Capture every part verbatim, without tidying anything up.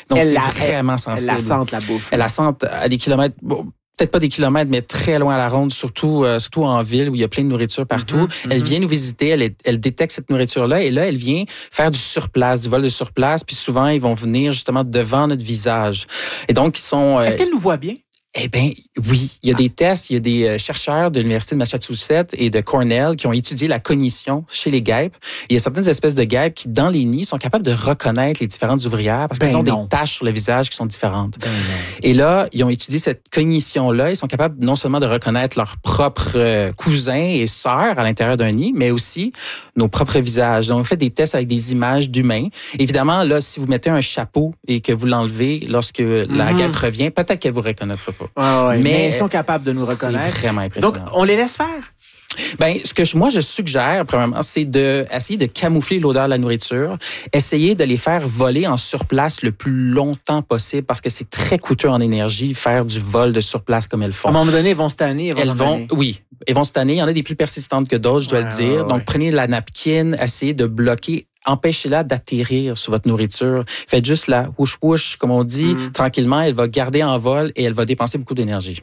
Donc, elle c'est la, vraiment elle, sensible. Elle la sente, la bouffe. Elle la sente à des kilomètres... Bon, peut-être pas des kilomètres, mais très loin à la ronde, surtout euh, surtout en ville où il y a plein de nourriture partout. Mm-hmm, elle mm-hmm. vient nous visiter, elle, est, elle détecte cette nourriture-là et là, elle vient faire du surplace, du vol de surplace. Puis souvent, ils vont venir justement devant notre visage. Et donc, ils sont... Euh, Est-ce qu'elle nous voit bien? Eh bien, oui. Il y a ah. des tests, il y a des chercheurs de l'Université de Massachusetts et de Cornell qui ont étudié la cognition chez les guêpes. Il y a certaines espèces de guêpes qui, dans les nids, sont capables de reconnaître les différentes ouvrières parce ben qu'elles ont non. des taches sur le visage qui sont différentes. Ben et là, ils ont étudié cette cognition-là. Ils sont capables non seulement de reconnaître leurs propres cousins et sœurs à l'intérieur d'un nid, mais aussi nos propres visages. Donc, on fait des tests avec des images d'humains. Évidemment, là, si vous mettez un chapeau et que vous l'enlevez lorsque mm-hmm. la guêpe revient, peut-être qu'elle vous reconnaîtra pas. Ah ouais, mais, mais ils sont capables de nous reconnaître. C'est vraiment impressionnant. Donc, on les laisse faire? Ben, ce que je, moi je suggère, premièrement, c'est de essayer de camoufler l'odeur de la nourriture, essayer de les faire voler en surplace le plus longtemps possible parce que c'est très coûteux en énergie faire du vol de surplace comme elles font. À un moment donné, elles vont se tanner. Elles, elles vont, oui, elles vont se tanner. Il y en a des plus persistantes que d'autres, je dois ouais, le dire. Ouais, Donc, ouais. prenez la napkin, essayez de bloquer. Empêchez-la d'atterrir sur votre nourriture. Faites juste la whoosh-whoosh, comme on dit, mm. tranquillement. Elle va garder en vol et elle va dépenser beaucoup d'énergie.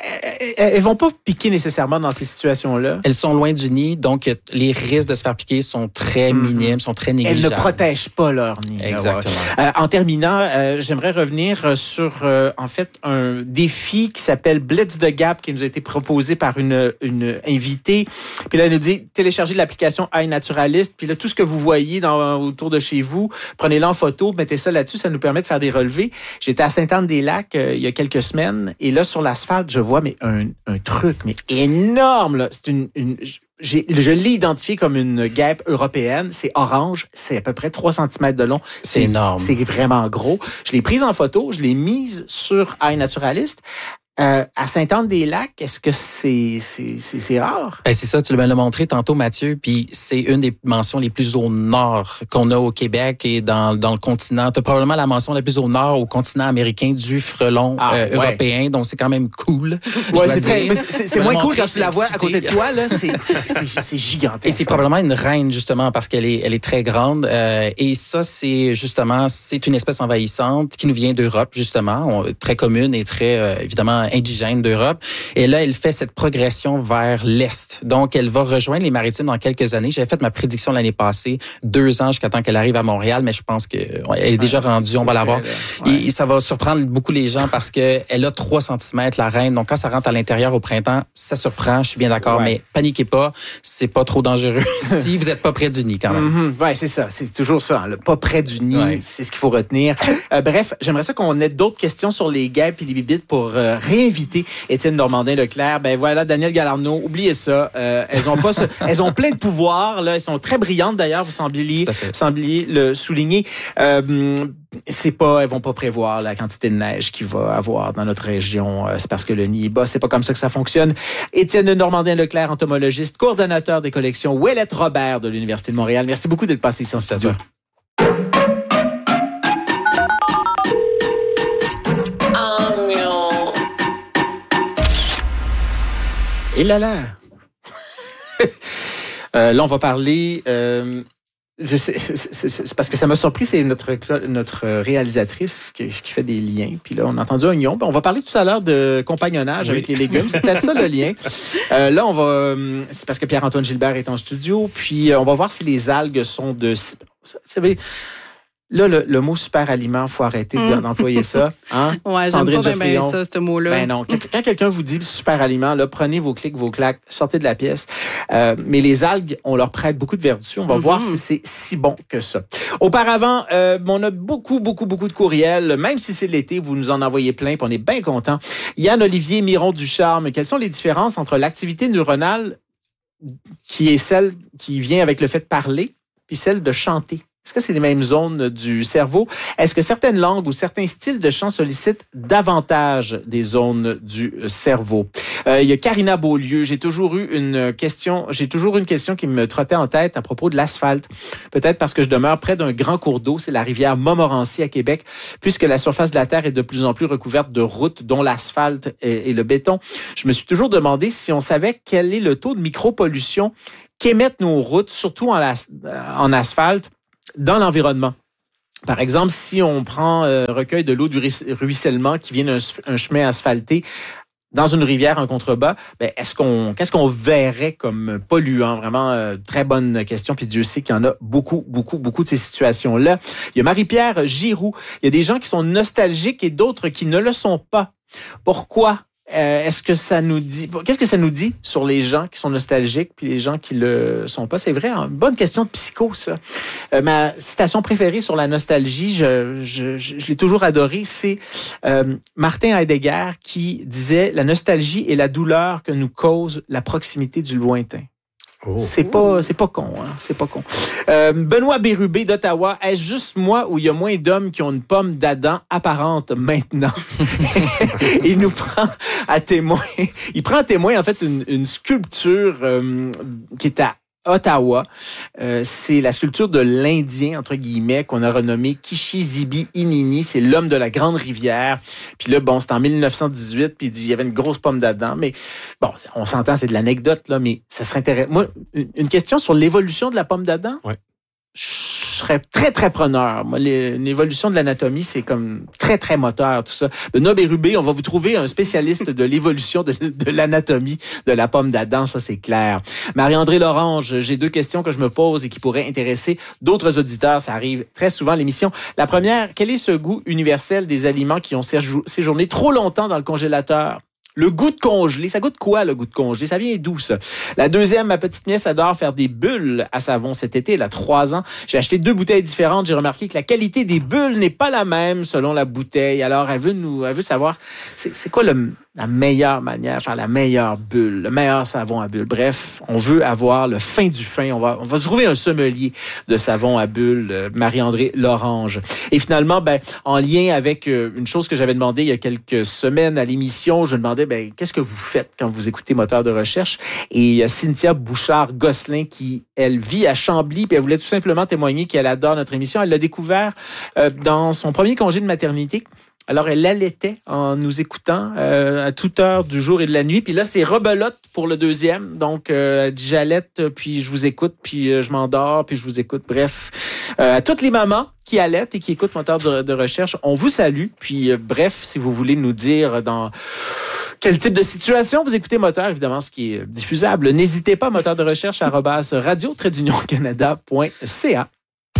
Elles vont pas piquer nécessairement dans ces situations-là. Elles sont loin du nid, donc les risques de se faire piquer sont très mm-hmm. minimes, sont très négligeables. Elles ne protègent pas leur nid. Exactement. Euh, en terminant, euh, j'aimerais revenir sur, euh, en fait, un défi qui s'appelle Blitz the Gap, qui nous a été proposé par une, une invitée. Puis là, elle nous dit, téléchargez l'application iNaturalist, puis là, tout ce que vous voyez dans, autour de chez vous, prenez-le en photo, mettez ça là-dessus, ça nous permet de faire des relevés. J'étais à Sainte-Anne-des-Lacs euh, il y a quelques semaines, et là, sur l'asphalte, je vois mais un, un truc mais énorme. Là. C'est une, une, j'ai, je l'ai identifié comme une guêpe européenne. C'est orange, c'est à peu près trois centimètres de long. C'est, c'est énorme. C'est vraiment gros. Je l'ai prise en photo, je l'ai mise sur iNaturalist. Euh, à Sainte-Anne-des-Lacs, est-ce que c'est, c'est, c'est, c'est rare? Ben c'est ça, tu l'as montré tantôt, Mathieu, puis c'est une des mentions les plus au nord qu'on a au Québec et dans, dans le continent. Tu as probablement la mention la plus au nord au continent américain du frelon ah, euh, ouais. européen, donc c'est quand même cool. Ouais, c'est, très, c'est, c'est moins cool quand tu la vois à côté de toi, là, c'est, c'est, c'est, c'est gigantesque. Et c'est probablement une reine, justement, parce qu'elle est, elle est très grande. Euh, et ça, c'est justement, c'est une espèce envahissante qui nous vient d'Europe, justement, on, très commune et très, euh, évidemment, indigène d'Europe. Et là, elle fait cette progression vers l'Est. Donc, elle va rejoindre les Maritimes dans quelques années. J'avais fait ma prédiction l'année passée, deux ans jusqu'à temps qu'elle arrive à Montréal, mais je pense qu'elle est déjà ouais, rendue, on va la voir. Ouais. Et ça va surprendre beaucoup les gens parce qu'elle a trois centimètres, la reine. Donc, quand ça rentre à l'intérieur au printemps, ça surprend, je suis bien d'accord, ouais. mais paniquez pas, c'est pas trop dangereux si vous n'êtes pas près du nid quand même. Mm-hmm. Oui, c'est ça. C'est toujours ça. Hein, pas près du nid, ouais. c'est ce qu'il faut retenir. Euh, bref, j'aimerais ça qu'on ait d'autres questions sur les guêpes et les bibites pour euh, réinviter Étienne Normandin-Leclerc. Ben voilà, Danielle Galarneau, oubliez ça. Euh, elles ont pas ce, elles ont plein de pouvoirs. Là, elles sont très brillantes d'ailleurs. Vous sembliez, sembliez le souligner. Euh, c'est pas, elles vont pas prévoir la quantité de neige qu'il va avoir dans notre région. C'est parce que le nid est bas. C'est pas comme ça que ça fonctionne. Étienne Normandin-Leclerc, entomologiste, coordonnateur des collections Ouellette Robert de l'Université de Montréal. Merci beaucoup d'être passé ici en studio. Et là là. euh, là, on va parler. Euh, c'est, c'est, c'est, c'est parce que ça m'a surpris, c'est notre notre réalisatrice qui, qui fait des liens. Puis là, on a entendu oignon. On va parler tout à l'heure de compagnonnage oui. avec les légumes. C'est peut-être ça le lien. Euh, là, on va. C'est parce que Pierre-Antoine Gilbert est en studio. Puis on va voir si les algues sont de. Vous savez. Là, le, le mot super aliment, il faut arrêter mmh. d'employer ça. Hein? Ouais, Sandrine j'aime pas bien, bien ça, ce mot-là. Ben non. Quand quelqu'un vous dit super aliment, là, prenez vos clics, vos claques, sortez de la pièce. Euh, mais les algues, on leur prête beaucoup de vertus. On va mmh. voir si c'est si bon que ça. Auparavant, euh, on a beaucoup, beaucoup, beaucoup de courriels. Même si c'est l'été, vous nous en envoyez plein, puis on est bien contents. Yann-Olivier Miron-Ducharme, quelles sont les différences entre l'activité neuronale qui est celle qui vient avec le fait de parler, puis celle de chanter? Est-ce que c'est les mêmes zones du cerveau? Est-ce que certaines langues ou certains styles de chant sollicitent davantage des zones du cerveau? Euh, il y a Karina Beaulieu. J'ai toujours eu une question, j'ai toujours une question qui me trottait en tête à propos de l'asphalte. Peut-être parce que je demeure près d'un grand cours d'eau, c'est la rivière Montmorency à Québec, puisque la surface de la Terre est de plus en plus recouverte de routes, dont l'asphalte et, et le béton. Je me suis toujours demandé si on savait quel est le taux de micropollution qu'émettent nos routes, surtout en, la, en asphalte, dans l'environnement. Par exemple, si on prend euh, recueil de l'eau du ruissellement qui vient d'un un chemin asphalté dans une rivière en contrebas, ben est-ce qu'on qu'est-ce qu'on verrait comme polluant? Vraiment euh, très bonne question. Puis Dieu sait qu'il y en a beaucoup, beaucoup, beaucoup de ces situations-là. Il y a Marie-Pierre Giroux. Il y a des gens qui sont nostalgiques et d'autres qui ne le sont pas. Pourquoi? Euh, est-ce que ça nous dit... Qu'est-ce que ça nous dit sur les gens qui sont nostalgiques puis les gens qui le sont pas? C'est vrai, hein? Bonne question de psycho, ça. Euh, ma citation préférée sur la nostalgie, je, je, je, je l'ai toujours adorée, c'est euh, Martin Heidegger qui disait « La nostalgie est la douleur que nous cause la proximité du lointain ». Oh. C'est pas, c'est pas con, hein? C'est pas con. Euh, Benoît Bérubé d'Ottawa, est-ce juste moi où il y a moins d'hommes qui ont une pomme d'Adam apparente maintenant? Il nous prend à témoin. Il prend à témoin, en fait, une, une sculpture euh, qui est à Ottawa. Euh, c'est la sculpture de l'Indien, entre guillemets, qu'on a renommé Kishizibi Inini. C'est l'homme de la Grande Rivière. Puis là, bon, c'est en dix-neuf cent dix-huit, puis il dit, il y avait une grosse pomme d'Adam. Mais bon, on s'entend, c'est de l'anecdote, là, mais ça serait intéressant. Moi, une question sur l'évolution de la pomme d'Adam? Oui. Je serais très, très preneur. Moi, l'évolution de l'anatomie, c'est comme très, très moteur, tout ça. Benoît Bérubé, on va vous trouver un spécialiste de l'évolution de, de l'anatomie de la pomme d'Adam, ça, c'est clair. Marie-André Lorange, j'ai deux questions que je me pose et qui pourraient intéresser d'autres auditeurs. Ça arrive très souvent à l'émission. La première, quel est ce goût universel des aliments qui ont séjourné trop longtemps dans le congélateur? Le goût de congelé, ça goûte quoi, le goût de congelé? Ça vient d'où, ça? La deuxième, ma petite nièce adore faire des bulles à savon cet été. Elle a trois ans. J'ai acheté deux bouteilles différentes. J'ai remarqué que la qualité des bulles n'est pas la même selon la bouteille. Alors, elle veut nous, elle veut savoir, c'est, c'est quoi le, la meilleure manière, faire la meilleure bulle, le meilleur savon à bulles. Bref, on veut avoir le fin du fin. On va, on va se trouver un sommelier de savon à bulles, euh, Marie-André Lorange. Et finalement, ben, en lien avec euh, une chose que j'avais demandé il y a quelques semaines à l'émission, je demandais, ben, qu'est-ce que vous faites quand vous écoutez Moteur de recherche? Et il y a Cynthia Bouchard-Gosselin qui, elle, vit à Chambly, puis elle voulait tout simplement témoigner qu'elle adore notre émission. Elle l'a découvert euh, dans son premier congé de maternité. Alors, elle allaitait en nous écoutant euh, à toute heure du jour et de la nuit. Puis là, c'est rebelote pour le deuxième. Donc, euh, elle dit j'allaite, puis je vous écoute, puis euh, je m'endors, puis je vous écoute. Bref, euh, à toutes les mamans qui allaitent et qui écoutent Moteur de, de recherche, on vous salue. Puis, euh, bref, si vous voulez nous dire dans quel type de situation vous écoutez Moteur, évidemment, ce qui est diffusable, n'hésitez pas, moteur de recherche arobase radio trait d'union canada point c a.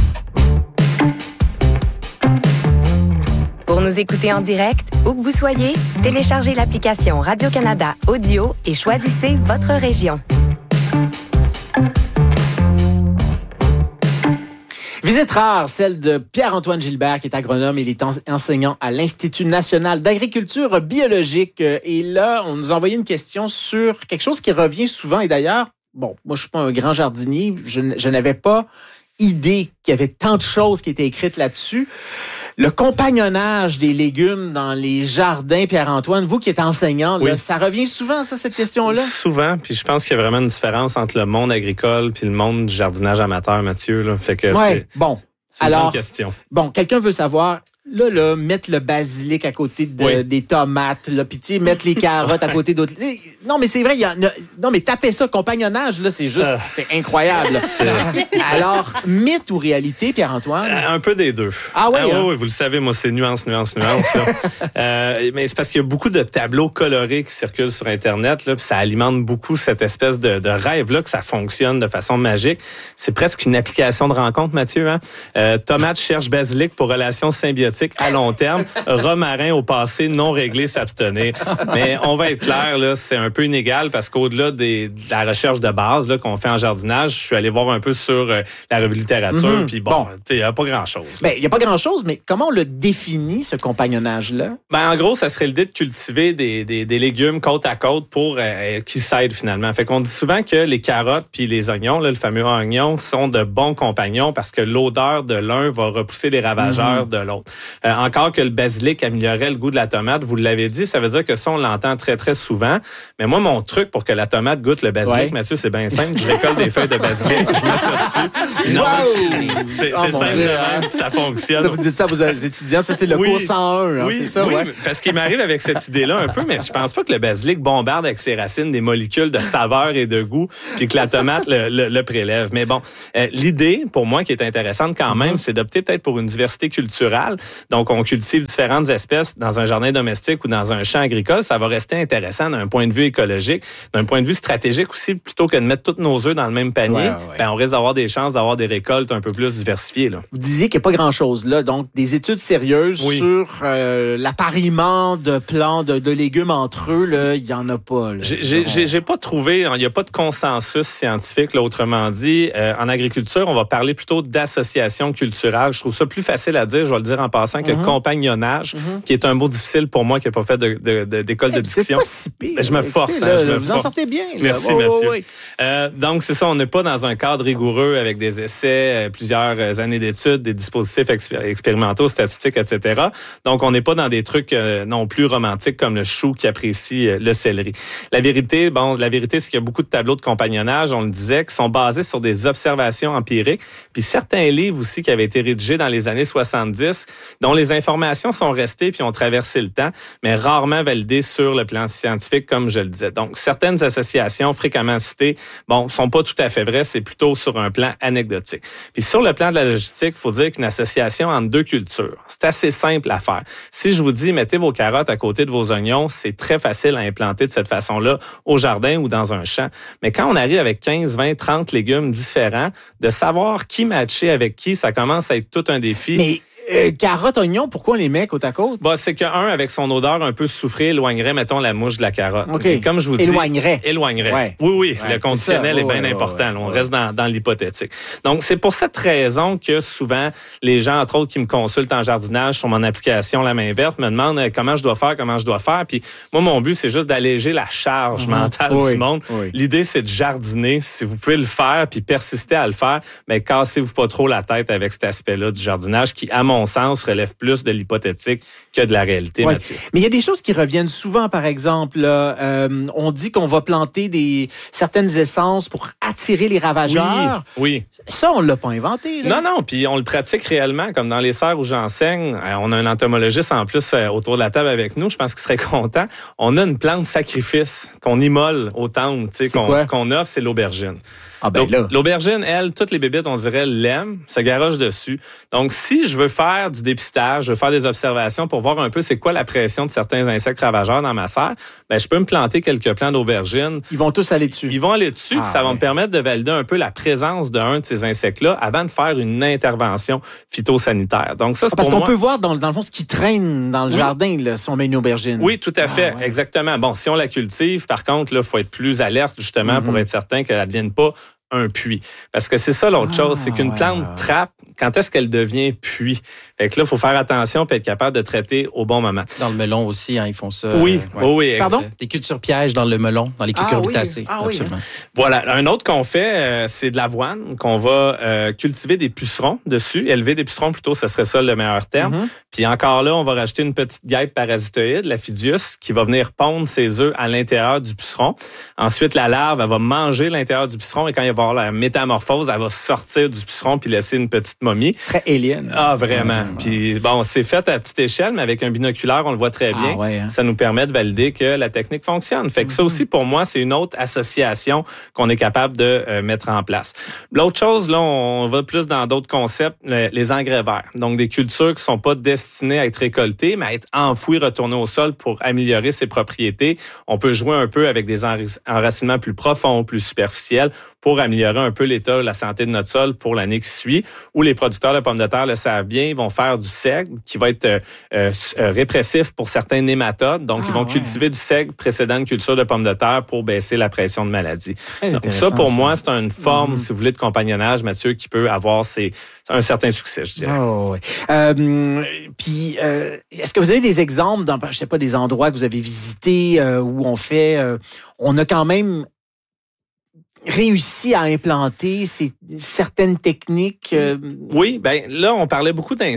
Pour nous écouter en direct, où que vous soyez, téléchargez l'application Radio-Canada Audio et choisissez votre région. Visite rare, celle de Pierre-Antoine Gilbert, qui est agronome et il est enseignant à l'Institut national d'agriculture biologique. Et là, on nous a envoyé une question sur quelque chose qui revient souvent. Et d'ailleurs, bon, moi, je suis pas un grand jardinier. Je, je n'avais pas idée qu'il y avait tant de choses qui étaient écrites là-dessus. Le compagnonnage des légumes dans les jardins, Pierre-Antoine, vous qui êtes enseignant, oui. là, ça revient souvent, ça, cette question-là? Souvent, puis je pense qu'il y a vraiment une différence entre le monde agricole puis le monde du jardinage amateur, Mathieu. Là. Fait que ouais, c'est, bon. c'est une Alors, bonne question. Bon, quelqu'un veut savoir... Là, là, mettre le basilic à côté de, oui. des tomates, là, puis tu sais, mettre les carottes à côté d'autres. Non, mais c'est vrai, il y a, non, mais tapez ça, compagnonnage, là, c'est juste, euh, c'est incroyable. C'est... Alors, mythe ou réalité, Pierre-Antoine? Euh, un peu des deux. Ah oui? Ah, hein? oui, vous le savez, moi, c'est nuance, nuance, nuance. Là. euh, mais c'est parce qu'il y a beaucoup de tableaux colorés qui circulent sur Internet, là, puis ça alimente beaucoup cette espèce de, de rêve-là que ça fonctionne de façon magique. C'est presque une application de rencontre, Mathieu. Hein? Euh, tomate cherche basilic pour relation symbiotique à long terme, romarin au passé non réglé s'abstenir. Mais on va être clair, là, c'est un peu inégal parce qu'au-delà des, de la recherche de base là, qu'on fait en jardinage, je suis allé voir un peu sur euh, la revue littérature, mm-hmm. puis bon, bon. il n'y a pas grand-chose. Ben, il n'y a pas grand-chose, mais comment on le définit, ce compagnonnage-là? Ben, en gros, ça serait l'idée de cultiver des, des, des légumes côte à côte pour euh, qui s'aident finalement. Fait qu'on dit souvent que les carottes puis les oignons, là, le fameux oignon, sont de bons compagnons parce que l'odeur de l'un va repousser les ravageurs mm-hmm. de l'autre. Euh, encore que le basilic améliorait le goût de la tomate, vous l'avez dit, ça veut dire que ça, on l'entend très, très souvent. Mais moi, mon truc pour que la tomate goûte le basilic, ouais. Mathieu, c'est bien simple. Je récolte des feuilles de basilic, je m'assois dessus. Non, wow! C'est, oh, c'est simple de même, ça fonctionne. Ça, vous dites ça à vos étudiants, ça, c'est le oui. cours cent un, hein, oui, c'est ça? Oui, ouais. parce qu'il m'arrive avec cette idée-là un peu, mais je pense pas que le basilic bombarde avec ses racines des molécules de saveur et de goût, puis que la tomate le, le, le prélève. Mais bon, euh, l'idée, pour moi, qui est intéressante quand même, mm-hmm. c'est d'opter peut-être pour une diversité culturelle. Donc, on cultive différentes espèces dans un jardin domestique ou dans un champ agricole. Ça va rester intéressant d'un point de vue écologique, d'un point de vue stratégique aussi, plutôt que de mettre tous nos œufs dans le même panier. Ouais, ouais. Ben, on risque d'avoir des chances d'avoir des récoltes un peu plus diversifiées. Là. Vous disiez qu'il n'y a pas grand-chose là. Donc, des études sérieuses oui. sur euh, l'appariement de plants, de, de légumes entre eux, là, il n'y en a pas. Là, j'ai, j'ai, j'ai, j'ai pas trouvé, il n'y a pas de consensus scientifique, là, autrement dit. Euh, en agriculture, on va parler plutôt d'association culturelle. Je trouve ça plus facile à dire, je vais le dire en passant, que mm-hmm. compagnonnage, mm-hmm. qui est un mot difficile pour moi qui n'a pas fait de, de, de, d'école hey, de diction. C'est pas si pire. Ben, je me force. Écoutez, hein, là, je me vous force. en sortez bien. Là. Merci, oh, Mathieu. Oh, oui. euh, donc, c'est ça, on n'est pas dans un cadre rigoureux avec des essais, plusieurs années d'études, des dispositifs expér- expérimentaux, statistiques, et cetera. Donc, on n'est pas dans des trucs euh, non plus romantiques comme le chou qui apprécie euh, le céleri. La vérité, bon, la vérité, c'est qu'il y a beaucoup de tableaux de compagnonnage, on le disait, qui sont basés sur des observations empiriques, puis certains livres aussi qui avaient été rédigés dans les années soixante-dix, dont les informations sont restées puis ont traversé le temps, mais rarement validées sur le plan scientifique, comme je le disais. Donc, certaines associations fréquemment citées, bon, sont pas tout à fait vraies, c'est plutôt sur un plan anecdotique. Puis sur le plan de la logistique, il faut dire qu'une association entre deux cultures, c'est assez simple à faire. Si je vous dis, mettez vos carottes à côté de vos oignons, c'est très facile à implanter de cette façon-là au jardin ou dans un champ. Mais quand on arrive avec quinze, vingt, trente légumes différents, de savoir qui matcher avec qui, ça commence à être tout un défi. Mais Euh, carottes, oignons, pourquoi on les met côte à côte? Bah, c'est qu'un, avec son odeur un peu soufrée, éloignerait, mettons, la mouche de la carotte. OK. Et comme je vous dis. Éloignerait. Éloignerait. Ouais. Oui, oui. Ouais, le conditionnel est, est bien ouais, important. Ouais, on ouais. reste dans, dans l'hypothétique. Donc, c'est pour cette raison que souvent, les gens, entre autres, qui me consultent en jardinage sur mon application La Main Verte, me demandent euh, comment je dois faire, comment je dois faire. Puis, moi, mon but, c'est juste d'alléger la charge mm-hmm. mentale oui. du monde. Oui. L'idée, c'est de jardiner. Si vous pouvez le faire puis persister à le faire, mais cassez-vous pas trop la tête avec cet aspect-là du jardinage qui, à mon sens, relève plus de l'hypothétique que de la réalité, ouais. Mathieu. Mais il y a des choses qui reviennent souvent, par exemple. Là, euh, on dit qu'on va planter des certaines essences pour attirer les ravageurs. Oui. oui. Ça, on l'a pas inventé. Là. Non, non. Puis on le pratique réellement, comme dans les serres où j'enseigne. On a un entomologiste en plus autour de la table avec nous. Je pense qu'il serait content. On a une plante sacrifice qu'on immole au temple, tu sais, qu'on, qu'on offre, c'est l'aubergine. Ah ben là. L'aubergine, elle, toutes les bébites, on dirait, l'aiment, se garochent dessus. Donc, si je veux faire du dépistage, je veux faire des observations pour voir un peu c'est quoi la pression de certains insectes ravageurs dans ma serre, ben je peux me planter quelques plants d'aubergine. Ils vont tous aller dessus. Ils vont aller dessus, ah, puis ça ouais. va me permettre de valider un peu la présence d'un de ces insectes-là avant de faire une intervention phytosanitaire. Donc ça, c'est ah, parce pour qu'on moi... peut voir dans, dans le fond ce qui traîne dans le oui. jardin là, si on met une aubergine. Oui, tout à fait, ah, ouais. exactement. Bon, si on la cultive, par contre, là, faut être plus alerte justement mm-hmm. pour être certain qu'elle ne devienne pas un puits. Parce que c'est ça l'autre ah, chose, c'est qu'une ouais, plante ouais. trappe, quand est-ce qu'elle devient puits? Fait que là, il faut faire attention et être capable de traiter au bon moment. Dans le melon aussi, hein, ils font ça. Oui, euh, ouais. oh oui. Pardon? Des cultures pièges dans le melon, dans les cucurbitacées. Ah, oui. Ah, absolument. Oui. Voilà. Un autre qu'on fait, euh, c'est de l'avoine, qu'on va euh, cultiver des pucerons dessus. Élever des pucerons, plutôt, ce serait ça le meilleur terme. Mm-hmm. Puis encore là, on va rajouter une petite guêpe parasitoïde, la Phidius, qui va venir pondre ses œufs à l'intérieur du puceron. Ensuite, la larve, elle va manger l'intérieur du puceron et quand il va y avoir la métamorphose, elle va sortir du puceron puis laisser une petite momie. Très alien. Ah, vraiment. Mm-hmm. Puis bon, c'est fait à petite échelle, mais avec un binoculaire, on le voit très bien. Ah, ouais, hein. Ça nous permet de valider que la technique fonctionne. Fait que mm-hmm. ça aussi, pour moi, c'est une autre association qu'on est capable de euh, mettre en place. L'autre chose, là, on va plus dans d'autres concepts, les, les engrais verts. Donc, des cultures qui sont pas destinées à être récoltées, mais à être enfouies, retournées au sol pour améliorer ses propriétés. On peut jouer un peu avec des enracinements plus profonds, plus superficiels, pour améliorer un peu l'état, la santé de notre sol pour l'année qui suit, où les producteurs de pommes de terre le savent bien, ils vont faire du seigle qui va être euh, euh, répressif pour certains nématodes. Donc, ah, ils vont ouais. cultiver du seigle précédent de culture de pommes de terre pour baisser la pression de maladie. Donc, ça, pour ça. moi, c'est une forme, mmh. si vous voulez, de compagnonnage, Mathieu, qui peut avoir ses, un certain succès, je dirais. Oh, oui. euh, puis, euh, est-ce que vous avez des exemples dans, je sais pas, des endroits que vous avez visités euh, où on fait, euh, on a quand même réussi à implanter ces, certaines techniques? Euh... Oui, ben là, on parlait beaucoup d'insectes.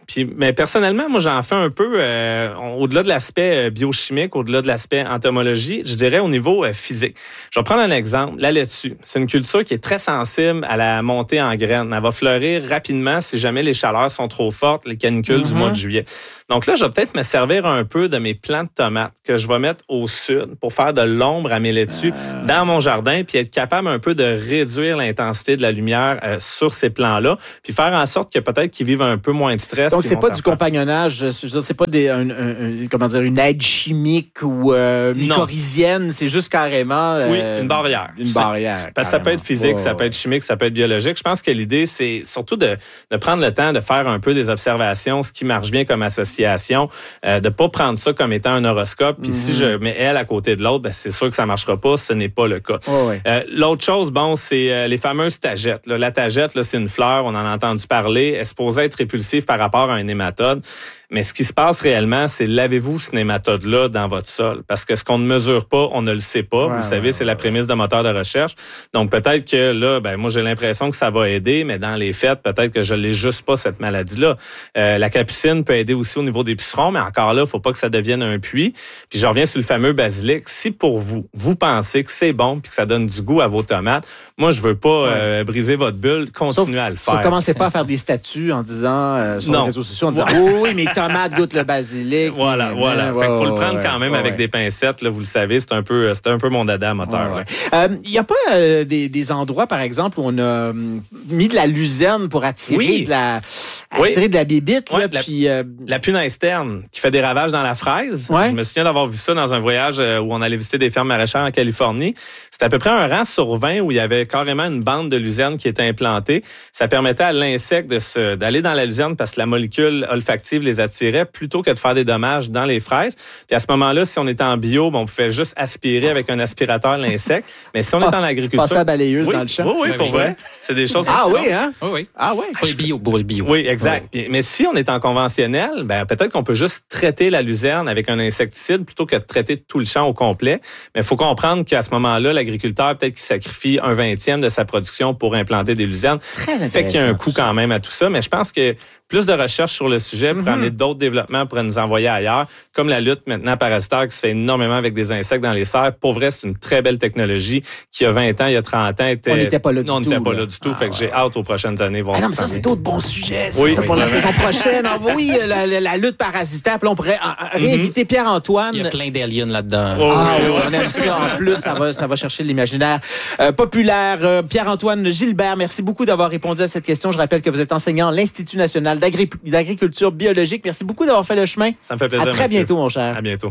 Puis, mais personnellement, moi, j'en fais un peu, euh, au-delà de l'aspect biochimique, au-delà de l'aspect entomologie, je dirais au niveau euh, physique. Je vais prendre un exemple, la laitue. C'est une culture qui est très sensible à la montée en graines. Elle va fleurir rapidement si jamais les chaleurs sont trop fortes, les canicules mm-hmm. du mois de juillet. Donc là, je vais peut-être me servir un peu de mes plants de tomates que je vais mettre au sud pour faire de l'ombre à mes laitues euh... dans mon jardin, puis être capable un peu de réduire l'intensité de la lumière euh, sur ces plants-là, puis faire en sorte que peut-être qu'ils vivent un peu moins de stress. Donc, c'est pas du compagnonnage, je veux dire, c'est pas des, un, un, un, comment dire, une aide chimique ou euh, mycorhizienne, c'est juste carrément... Euh, oui, une barrière. Une barrière. Parce que ça peut être physique, oh, ça peut être chimique, ça peut être biologique. Je pense que l'idée, c'est surtout de, de prendre le temps de faire un peu des observations, ce qui marche bien comme association, euh, de pas prendre ça comme étant un horoscope, puis mm-hmm. si je mets elle à côté de l'autre, ben, c'est sûr que ça marchera pas, ce n'est pas le cas. Oh, oui. euh, l'autre chose, bon, c'est euh, les fameuses tagettes. Là, la tagette, là, c'est une fleur, on en a entendu parler, elle est supposée être répulsive par rapport à un nématode. Mais ce qui se passe réellement, c'est lavez-vous ce nématode-là dans votre sol. Parce que ce qu'on ne mesure pas, on ne le sait pas. Ouais, vous le savez, ouais, c'est ouais, la prémisse de moteur de recherche. Donc, peut-être que là, ben moi, j'ai l'impression que ça va aider, mais dans les faits, peut-être que je l'ai juste pas, cette maladie-là. Euh, la capucine peut aider aussi au niveau des pucerons, mais encore là, il faut pas que ça devienne un puits. Puis, je reviens sur le fameux basilic. Si pour vous, vous pensez que c'est bon puis que ça donne du goût à vos tomates, moi, je veux pas ouais. euh, briser votre bulle. Continuez sauf, à le faire. Sauf commencez pas à faire des statuts en disant, euh, sur non. les réseaux sociaux, en disant, oh, oui, mais tomates goûtent le basilic. Voilà, mais, voilà. Ouais, fait qu'il faut ouais, le prendre ouais, quand même ouais, avec ouais. des pincettes, là, vous le savez, c'est un peu, c'est un peu mon dada moteur. Il ouais, ouais. euh, y a pas euh, des, des endroits, par exemple, où on a mis de la luzerne pour attirer oui. de la, attirer oui. de la bébite, ouais, là, la, puis euh... la punaise terne qui fait des ravages dans la fraise. Ouais. Je me souviens d'avoir vu ça dans un voyage où on allait visiter des fermes maraîchères en Californie. C'était à peu près un rang sur vingt où il y avait carrément une bande de luzerne qui était implantée. Ça permettait à l'insecte de se, d'aller dans la luzerne parce que la molécule olfactive les attirait plutôt que de faire des dommages dans les fraises. Puis à ce moment-là, si on était en bio, ben on pouvait juste aspirer avec un aspirateur l'insecte. Mais si on est en agriculture... Passer la balayeuse oui, dans le champ. Oui, oui, pour vrai. C'est des choses... Ah oui, hein? Oui, oui. Ah oui. Pour le bio, pour le bio. Oui, exact. Oui. Mais si on est en conventionnel, ben peut-être qu'on peut juste traiter la luzerne avec un insecticide plutôt que de traiter tout le champ au complet. Mais il faut comprendre qu'à ce moment-là, l'agriculteur, peut-être qu'il sacrifie un vingtième de sa production pour implanter des luzernes. Très intéressant. Fait qu'il y a un coût quand même à tout ça. Mais je pense que plus de recherche sur le sujet pour mm-hmm. amener d'autres développements pour nous envoyer ailleurs, comme la lutte maintenant parasitaire qui se fait énormément avec des insectes dans les serres. Pour vrai, c'est une très belle technologie qui, il y a vingt ans, il y a trente ans, était... On n'était pas là du non, tout. On n'était pas là. là du tout. Ah, fait que ouais. j'ai hâte aux prochaines années. Voir ah non, mais ça, ça, c'est d'autres bons sujets. C'est oui, ça oui, pour oui, la oui. saison prochaine. Ah, oui, la, la, la lutte parasitaire. Puis là, on pourrait mm-hmm. réinviter Pierre-Antoine. Il y a plein d'aliens là-dedans. Oh, ah oui, on aime ça. En plus, ça va, ça va chercher l'imaginaire euh, populaire. Euh, Pierre-Antoine Gilbert, merci beaucoup d'avoir répondu à cette question. Je rappelle que vous êtes enseignant à l'Institut national d'Agri- d'agriculture biologique. Merci beaucoup d'avoir fait le chemin. Ça me fait plaisir. À très monsieur. bientôt, mon cher. À bientôt.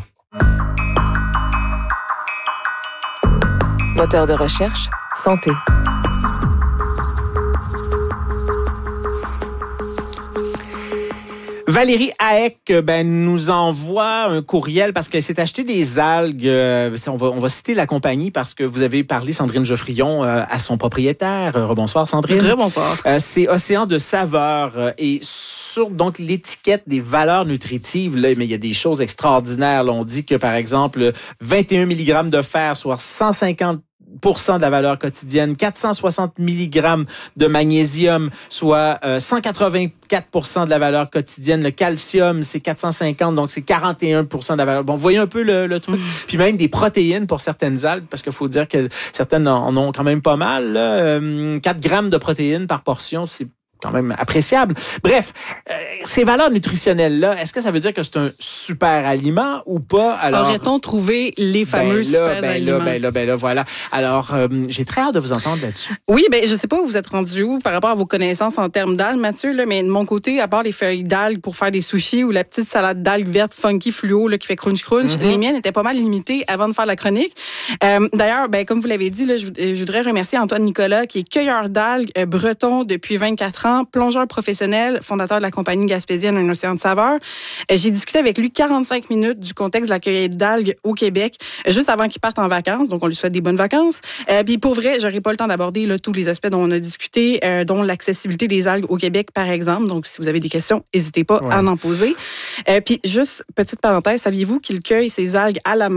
Moteur de recherche, santé. Valérie Haek ben, nous envoie un courriel parce qu'elle s'est acheté des algues. Euh, on, va, on va citer la compagnie parce que vous avez parlé, Sandrine Geoffrion, euh, à son propriétaire. Euh, rebonsoir, Sandrine. Rebonsoir. Euh, c'est Océan de saveur. Euh, et sur donc l'étiquette des valeurs nutritives, là, mais il y a des choses extraordinaires. Là, on dit que, par exemple, vingt et un milligrammes de fer, soit cent cinquante pour cent de la valeur quotidienne, quatre cent soixante milligrammes de magnésium, soit euh, cent quatre-vingt-quatre pour cent de la valeur quotidienne. Le calcium, c'est quatre cent cinquante, donc c'est quarante et un pour cent de la valeur. Bon, vous voyez un peu le, le truc. Mmh. Puis même des protéines pour certaines algues, parce qu'il faut dire que certaines en ont quand même pas mal. Là. Euh, quatre grammes de protéines par portion, c'est quand même appréciable. Bref, euh, ces valeurs nutritionnelles-là, est-ce que ça veut dire que c'est un super aliment ou pas? Alors, aurait-on trouvé les fameux ben là, super ben aliments? Là, ben là, ben là, voilà. Alors, euh, j'ai très hâte de vous entendre là-dessus. Oui, ben je sais pas où vous êtes rendu où par rapport à vos connaissances en termes d'algues, Mathieu, là, mais de mon côté, à part les feuilles d'algues pour faire des sushis ou la petite salade d'algues vertes funky fluo là, qui fait crunch-crunch, mm-hmm. les miennes étaient pas mal limitées avant de faire la chronique. Euh, d'ailleurs, ben comme vous l'avez dit, là, je, je voudrais remercier Antoine Nicolas, qui est cueilleur d'algues euh, breton depuis vingt-quatre ans, plongeur professionnel, fondateur de la compagnie gaspésienne Un Océan de saveur. Euh, j'ai discuté avec lui quarante-cinq minutes du contexte de la cueillette d'algues au Québec, euh, juste avant qu'il parte en vacances. Donc, on lui souhaite des bonnes vacances. Euh, puis pour vrai, j'aurais pas le temps d'aborder là, tous les aspects dont on a discuté, euh, dont l'accessibilité des algues au Québec, par exemple. Donc, si vous avez des questions, n'hésitez pas ouais. à en poser. Euh, puis juste, petite parenthèse, saviez-vous qu'il cueille ses algues à la main,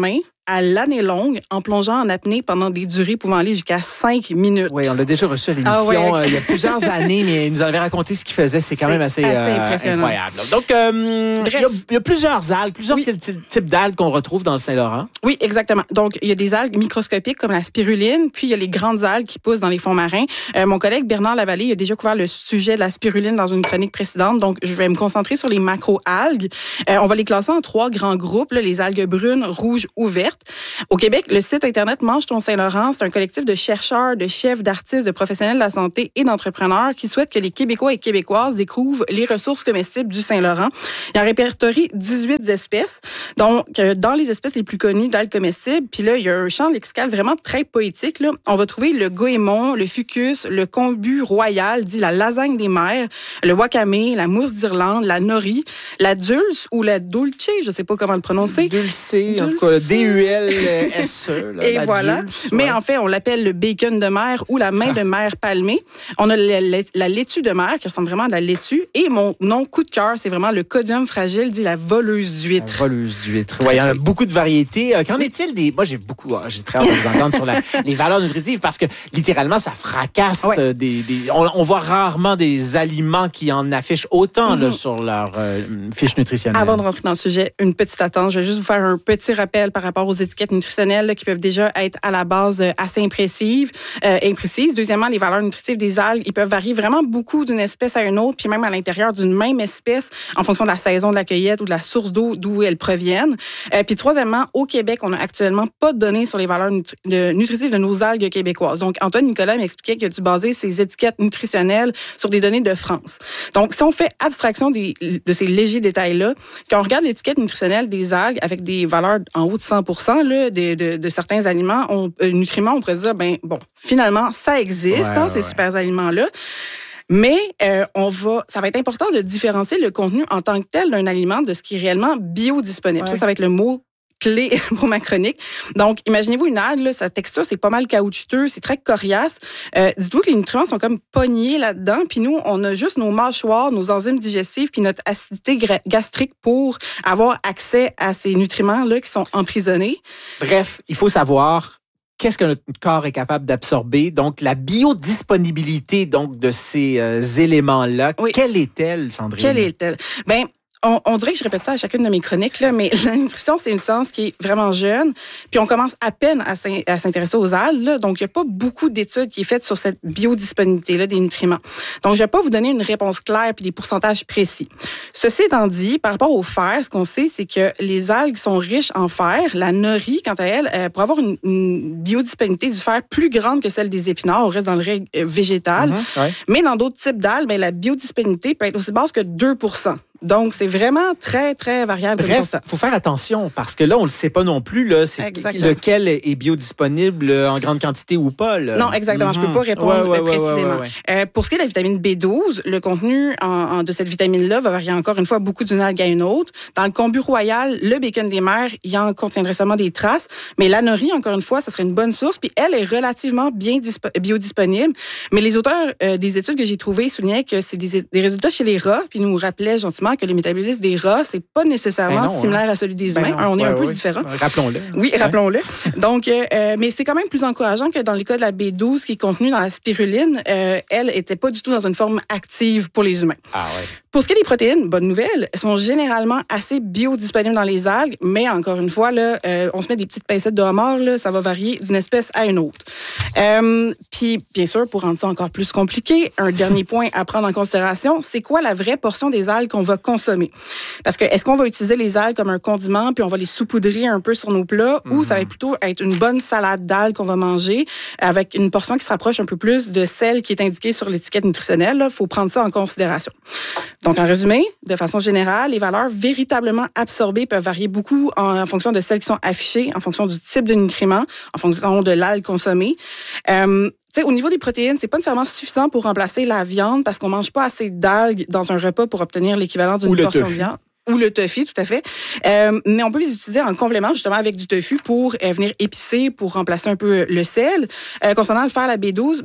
à l'année longue en plongeant en apnée pendant des durées pouvant aller jusqu'à cinq minutes. Oui, on l'a déjà reçu à l'émission Ah ouais, okay. euh, il y a plusieurs années, mais il nous avait raconté ce qu'il faisait. C'est quand c'est même assez, assez euh, impressionnant. Incroyable. Donc, euh, il, y a, il y a plusieurs algues, plusieurs oui. types d'algues qu'on retrouve dans le Saint-Laurent. Oui, exactement. Donc, il y a des algues microscopiques comme la spiruline, puis il y a les grandes algues qui poussent dans les fonds marins. Euh, mon collègue Bernard Lavallée a déjà couvert le sujet de la spiruline dans une chronique précédente, donc je vais me concentrer sur les macro-algues. Euh, on va les classer en trois grands groupes, là, les algues brunes, rouges ou vertes. Au Québec, le site Internet Mange ton Saint-Laurent, c'est un collectif de chercheurs, de chefs, d'artistes, de professionnels de la santé et d'entrepreneurs qui souhaitent que les Québécois et Québécoises découvrent les ressources comestibles du Saint-Laurent. Il y a répertorie dix-huit espèces, donc euh, dans les espèces les plus connues d'algues comestibles, puis là, il y a un champ lexical vraiment très poétique. Là. On va trouver le goémon, le fucus, le kombu royal, dit la lasagne des mers, le wakame, la mousse d'Irlande, la nori, la dulce ou la dulce, je ne sais pas comment le prononcer. Dulce, en tout cas, D U L S E. Là, et voilà. Dulce, mais ouais. en fait, on l'appelle le bacon de mer ou la main ah. de mer palmée. On a la, la, la laitue de mer qui ressemble vraiment à la laitue. Et mon nom coup de cœur, c'est vraiment le codium fragile, dit la voleuse d'huître. La voleuse d'huître. Ouais, il y en a beaucoup de variétés. Qu'en est-il des... Moi, j'ai beaucoup... J'ai très hâte de vous entendre sur la, les valeurs nutritives parce que, littéralement, ça fracasse ouais. des... des on, on voit rarement des aliments qui en affichent autant mm-hmm. là, sur leur euh, fiche nutritionnelle. Avant de rentrer dans le sujet, une petite attente. Je vais juste vous faire un petit rappel par rapport aux étiquettes nutritionnelles là, qui peuvent déjà être à la base euh, assez imprécises. Euh, imprécises. Deuxièmement, les valeurs nutritives des algues, ils peuvent varier vraiment beaucoup d'une espèce à une autre, puis même à l'intérieur d'une même espèce en fonction de la saison de la cueillette ou de la source d'eau d'où elles proviennent. Euh, puis troisièmement, au Québec, on n'a actuellement pas de données sur les valeurs nutri- de, nutritives de nos algues québécoises. Donc, Antoine Nicolas m'expliquait qu'il a dû baser ses étiquettes nutritionnelles sur des données de France. Donc, si on fait abstraction des, de ces légers détails-là, quand on regarde l'étiquette nutritionnelle des algues avec des valeurs en haut de cent pour cent là, de, de, de certains aliments, on, euh, nutriments, on pourrait se dire, ben bon, finalement, ça existe, ouais, hein, ouais, ces ouais. super aliments-là. Mais euh, on va, ça va être important de différencier le contenu en tant que tel d'un aliment de ce qui est réellement biodisponible. Ouais. Ça, ça va être le mot clé pour ma chronique. Donc, imaginez-vous une algue, là, sa texture, c'est pas mal caoutchouteux, c'est très coriace. Euh, dites-vous que les nutriments sont comme pognés là-dedans, puis nous, on a juste nos mâchoires, nos enzymes digestives, puis notre acidité gra- gastrique pour avoir accès à ces nutriments-là qui sont emprisonnés. Bref, il faut savoir qu'est-ce que notre corps est capable d'absorber. Donc, la biodisponibilité donc de ces euh, éléments-là, oui. Quelle est-elle, Sandrine? Quelle est-elle? Ben, On, on dirait que je répète ça à chacune de mes chroniques, là, mais la nutrition, c'est une science qui est vraiment jeune. Puis on commence à peine à, s'in, à s'intéresser aux algues. Là, donc, il n'y a pas beaucoup d'études qui sont faites sur cette biodisponibilité-là des nutriments. Donc, je ne vais pas vous donner une réponse claire puis des pourcentages précis. Ceci étant dit, par rapport au fer, ce qu'on sait, c'est que les algues sont riches en fer. La nori, quant à elle, euh, pour avoir une, une biodisponibilité du fer plus grande que celle des épinards, on reste dans le règle euh, végétal. Mm-hmm, ouais. Mais dans d'autres types d'algues, ben, la biodisponibilité peut être aussi basse que deux pour cent. Donc, c'est vraiment très, très variable. Bref, il faut faire attention parce que là, on ne le sait pas non plus. Là, c'est exactement. Lequel est biodisponible en grande quantité ou pas. Là. Non, exactement. Mm-hmm. Je ne peux pas répondre ouais, ouais, précisément. Ouais, ouais, ouais. Euh, pour ce qui est de la vitamine B douze, le contenu en, en, de cette vitamine-là va varier encore une fois beaucoup d'une algue à une autre. Dans le kombu royal, le bacon des mers, il y en contiendrait seulement des traces. Mais la nori, encore une fois, ça serait une bonne source. Puis elle est relativement bien dispo- biodisponible. Mais les auteurs euh, des études que j'ai trouvées soulignaient que c'est des, des résultats chez les rats. Puis nous rappelaient gentiment que le métabolisme des rats, c'est pas nécessairement ben non, similaire hein. à celui des humains. Ben on est ouais, un peu ouais. différent. Rappelons-le. Oui, ouais. rappelons-le. Donc, euh, mais c'est quand même plus encourageant que dans le cas de la B douze qui est contenue dans la spiruline, euh, elle était pas du tout dans une forme active pour les humains. Ah ouais. Pour ce qui est des protéines, bonne nouvelle, elles sont généralement assez biodisponibles dans les algues, mais encore une fois, là, euh, on se met des petites pincettes de homard, là, ça va varier d'une espèce à une autre. Euh, Puis, bien sûr, pour rendre ça encore plus compliqué, un dernier point à prendre en considération, c'est quoi la vraie portion des algues qu'on va consommer? Parce que est-ce qu'on va utiliser les algues comme un condiment, puis on va les saupoudrer un peu sur nos plats, mm-hmm. ou ça va être plutôt être une bonne salade d'algues qu'on va manger avec une portion qui se rapproche un peu plus de celle qui est indiquée sur l'étiquette nutritionnelle? Il faut prendre ça en considération. Donc, en résumé, de façon générale, les valeurs véritablement absorbées peuvent varier beaucoup en, en fonction de celles qui sont affichées, en fonction du type de nutriments, en fonction de l'algue consommée. Euh, Tu sais, au niveau des protéines, c'est pas nécessairement suffisant pour remplacer la viande parce qu'on mange pas assez d'algues dans un repas pour obtenir l'équivalent d'une portion de viande. Ou le tofu, tout à fait. Euh, mais on peut les utiliser en complément, justement, avec du tofu pour euh, venir épicer, pour remplacer un peu le sel. Euh, concernant le fer, la B douze, ben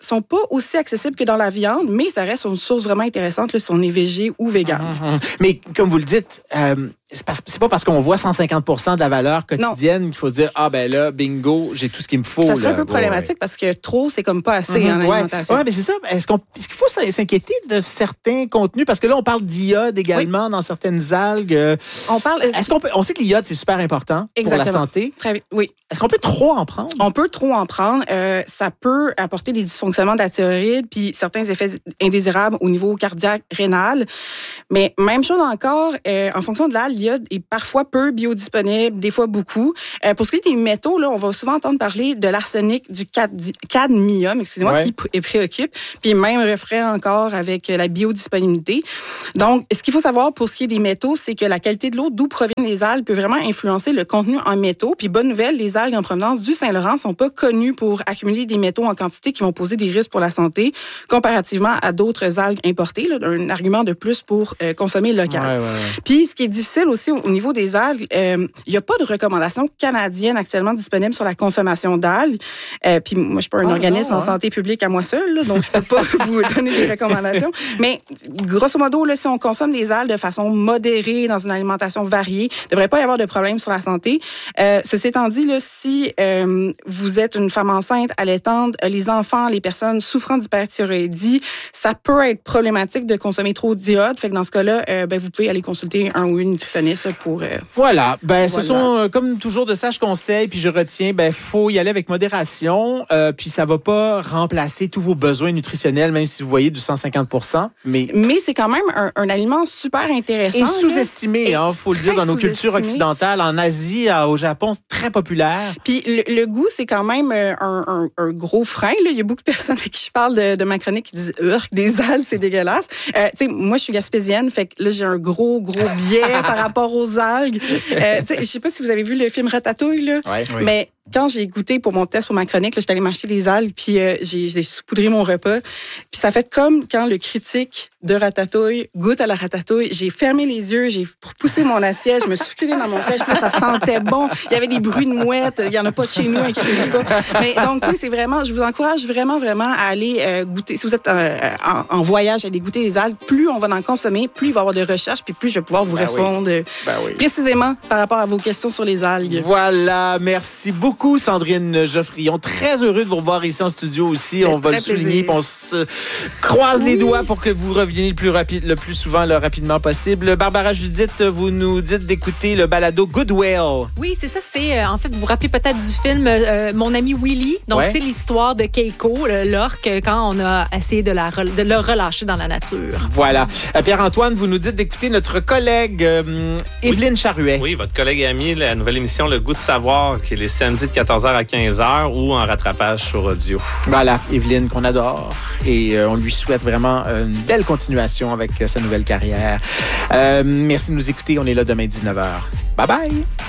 sont pas aussi accessibles que dans la viande, mais ça reste une source vraiment intéressante là, si on est végé ou vegan. Mmh, mmh. Mais comme vous le dites, euh, c'est, pas, c'est pas parce qu'on voit cent cinquante pour cent de la valeur quotidienne non. qu'il faut se dire ah ben là bingo, j'ai tout ce qu'il me faut. Ça serait là. un peu problématique ouais. parce que trop c'est comme pas assez mmh, en ouais. alimentation. Ouais, mais c'est ça. Est-ce, qu'on, est-ce qu'il faut s'inquiéter de certains contenus parce que là on parle d'iode également oui. dans certaines algues. On parle. Est-ce qu'on peut, on sait que l'iode c'est super important Exactement. pour la santé. Très oui. Est-ce qu'on peut trop en prendre? On peut trop en prendre. Euh, ça peut apporter des dysfonctionnements de la thyroïde puis certains effets indésirables au niveau cardiaque, rénal. Mais même chose encore, euh, en fonction de l'algue, l'iode est parfois peu biodisponible, des fois beaucoup. Euh, pour ce qui est des métaux, là, on va souvent entendre parler de l'arsenic, du, cad- du cadmium, excusez-moi, ouais. qui est préoccupe. Puis même refrait encore avec la biodisponibilité. Donc, ce qu'il faut savoir pour ce qui est des métaux, c'est que la qualité de l'eau d'où proviennent les algues peut vraiment influencer le contenu en métaux. Puis bonne nouvelle, les algues en provenance du Saint-Laurent sont pas connues pour accumuler des métaux en quantité qui vont poser des risques pour la santé, comparativement à d'autres algues importées. Là, un argument de plus pour euh, consommer local. Ouais, ouais, ouais. Puis, ce qui est difficile aussi au, au niveau des algues, il euh, n'y a pas de recommandations canadiennes actuellement disponibles sur la consommation d'algues. Euh, puis moi, je suis pas un oh, organisme non, en hein. santé publique à moi seul, là, donc je peux pas vous donner des recommandations. Mais grosso modo, là, si on consomme des algues de façon modérée, dans une alimentation variée, il ne devrait pas y avoir de problème sur la santé. Euh, ceci étant dit, là, si euh, vous êtes une femme enceinte, allaitante, les enfants, les personnes souffrant d'hyperthyroïdie, ça peut être problématique de consommer trop d'iode. Fait que dans ce cas-là, euh, ben, vous pouvez aller consulter un ou une nutritionniste pour... Euh, voilà. Ben, voilà. Ce sont, euh, comme toujours, de sages conseils. Puis je retiens, ben, faut y aller avec modération. Euh, puis ça va pas remplacer tous vos besoins nutritionnels, même si vous voyez du cent cinquante pour cent. Mais, mais c'est quand même un, un aliment super intéressant. Et sous-estimé, il hein, faut le dire, dans nos cultures occidentales. En Asie, au Japon, c'est très populaire. Puis le, le goût, c'est quand même un, un, un gros frein. Là. Il y a beaucoup de personnes avec qui je parle de, de ma chronique qui disent « Urk, des algues, c'est dégueulasse euh, ». Tu sais, moi, je suis gaspésienne, fait que là, j'ai un gros, gros biais par rapport aux algues. Euh, tu sais, je sais pas si vous avez vu le film Ratatouille, là, ouais, oui. mais quand j'ai goûté pour mon test pour ma chronique, là, j'étais allée m'acheter des algues, puis euh, j'ai, j'ai saupoudré mon repas. Puis ça fait comme quand le critique de Ratatouille goûte à la ratatouille. J'ai fermé les yeux, j'ai poussé mon assiette, je me suis reculée dans mon siège, puis ça sentait bon. Il y avait des bruits de mouettes, il y en a pas de chez nous, inquiétez-vous pas. Mais donc, tu sais, c'est vraiment, je vous encourage vraiment, vraiment à aller euh, goûter. Si vous êtes euh, en, en voyage, allez goûter les algues. Plus on va en consommer, plus il va y avoir de recherches, puis plus je vais pouvoir vous ben répondre oui. Ben oui. précisément par rapport à vos questions sur les algues. Voilà, merci beaucoup. Beaucoup, Sandrine Geoffrion. Très heureux de vous revoir ici en studio aussi. C'est on va le souligner, on se croise oui. les doigts pour que vous reveniez le plus rapide, le plus souvent, le rapidement possible. Barbara Judith, vous nous dites d'écouter le balado Goodwill. Oui, c'est ça. C'est euh, en fait, vous vous rappelez peut-être du film euh, Mon ami Willy. Donc, ouais. c'est l'histoire de Keiko, l'orque, quand on a essayé de, la, de le relâcher dans la nature. Voilà. Euh, Pierre-Antoine, vous nous dites d'écouter notre collègue euh, Évelyne oui. Charuet. Oui, votre collègue et amie, la nouvelle émission Le Goût de savoir, qui est les samedis de quatorze heures à quinze heures ou en rattrapage sur audio. Voilà, Évelyne, qu'on adore. Et euh, on lui souhaite vraiment une belle continuation avec euh, sa nouvelle carrière. Euh, merci de nous écouter. On est là demain dix-neuf heures. Bye bye!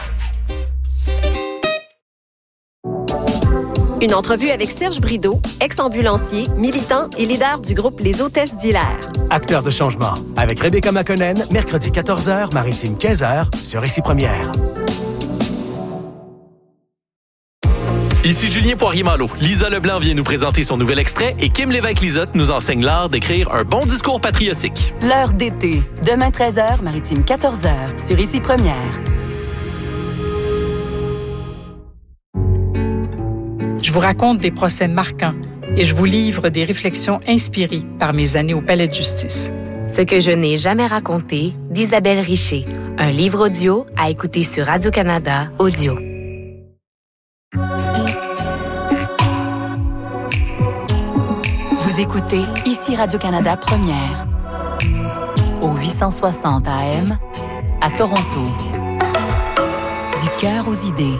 Une entrevue avec Serge Brideau, ex-ambulancier, militant et leader du groupe Les Hôtesses d'Hilaire. Acteur de changement. Avec Rebecca McConnell, mercredi quatorze heures, Maritime quinze heures, sur Ici Première. Ici Julien Poirier-Malo. Lisa Leblanc vient nous présenter son nouvel extrait et Kim Lévesque-Lisotte nous enseigne l'art d'écrire un bon discours patriotique. L'heure d'été. Demain treize heures, Maritime quatorze heures, sur Ici Première. Je vous raconte des procès marquants et je vous livre des réflexions inspirées par mes années au Palais de justice. Ce que je n'ai jamais raconté d'Isabelle Richer. Un livre audio à écouter sur Radio-Canada Audio. Vous écoutez Ici Radio-Canada Première. Au huit cent soixante A M, à Toronto. Du cœur aux idées.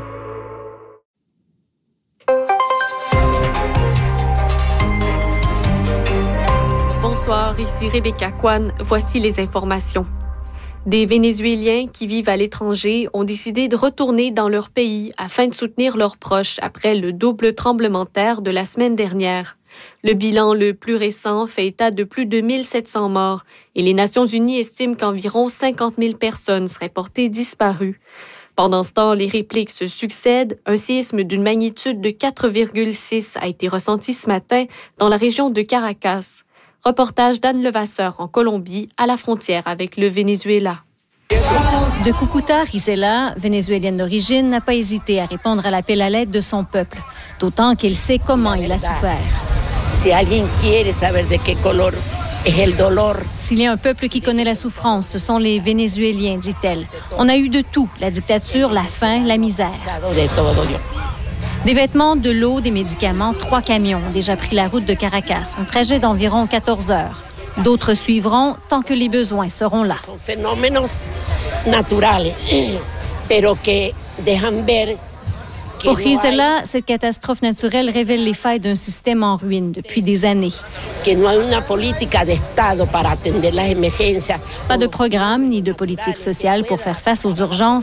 Bonsoir, ici Rebecca Kwan. Voici les informations. Des Vénézuéliens qui vivent à l'étranger ont décidé de retourner dans leur pays afin de soutenir leurs proches après le double tremblement de terre de la semaine dernière. Le bilan le plus récent fait état de plus de mille sept cents morts et les Nations unies estiment qu'environ cinquante mille personnes seraient portées disparues. Pendant ce temps, les répliques se succèdent. Un séisme d'une magnitude de quatre virgule six a été ressenti ce matin dans la région de Caracas. Reportage d'Anne Levasseur en Colombie, à la frontière avec le Venezuela. De Cucuta, Gisela, vénézuélienne d'origine, n'a pas hésité à répondre à l'appel à l'aide de son peuple, d'autant qu'elle sait comment il a souffert. Si alguien quiere saber de qué color es el dolor. S'il y a un peuple qui connaît la souffrance, ce sont les Vénézuéliens, dit-elle. On a eu de tout, la dictature, la faim, la misère. Des vêtements, de l'eau, des médicaments, trois camions ont déjà pris la route de Caracas, un trajet d'environ quatorze heures. D'autres suivront tant que les besoins seront là. Pour Gisela, cette catastrophe naturelle révèle les failles d'un système en ruine depuis des années. Pas de programme ni de politique sociale pour faire face aux urgences